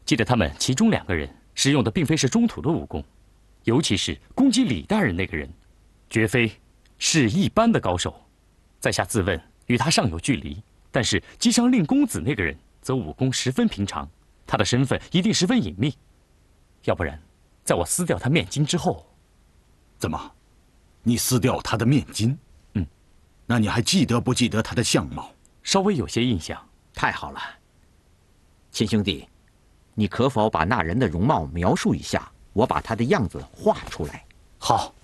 记得他们其中2个人使用的并非是中土的武功，尤其是攻击李大人那个人，绝非是一般的高手。在下自问与他尚有距离，但是击伤令公子那个人则武功十分平常，他的身份一定十分隐秘。要不然，在我撕掉他面巾之后， 怎么，你撕掉他的面巾？那你还记得不记得他的相貌？ 稍微有些印象。 太好了，亲兄弟，你可否把那人的容貌描述一下？我把他的样子画出来。 好。